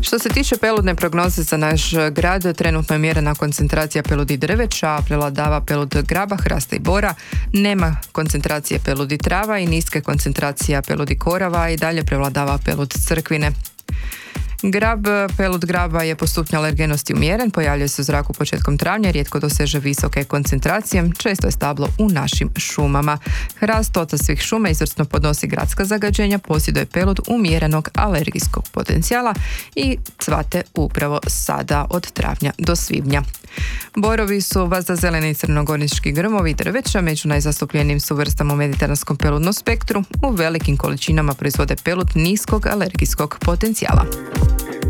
Što se tiče peludne prognoze za naš grad, trenutno je mjerena koncentracija peludi drveća, prevladava pelud graba, hrasta i bora, nema koncentracije peludi trava i niske koncentracija peludi korava i dalje prevladava pelud crkvine. Pelud graba je po stupnju alergenosti umjeren, pojavljuje se u zraku početkom travnja, rijetko doseže visoke koncentracije, često je stablo u našim šumama. Hrast, otac svih šuma, izvrsno podnosi gradska zagađenja, posjeduje pelud umjerenog alergijskog potencijala i cvate upravo sada od travnja do svibnja. Borovi su vazdazeleni i crnogornički grmovi i drveća, među najzastupljenijim su vrstama u mediteranskom peludnom spektru, u velikim količinama proizvode pelud niskog alergijskog potencijala.